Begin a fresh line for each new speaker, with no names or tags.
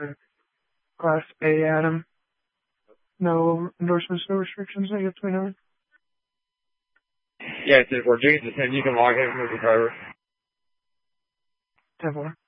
Class A, Adam. No endorsements, no restrictions, I get 29.
Yeah, 10-4. James is 10. You can log in as a driver.
10-4.